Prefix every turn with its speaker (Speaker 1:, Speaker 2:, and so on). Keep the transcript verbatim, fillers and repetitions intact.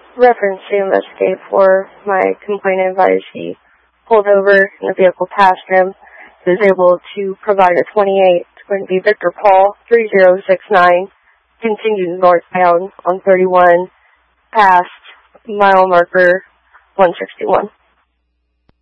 Speaker 1: reference to investigate for my complainant advised he pulled over and the vehicle passed him. He was able to provide a twenty-eight. It's going to be Victor Paul three zero six nine, continued northbound on thirty-one, past mile marker one sixty-one.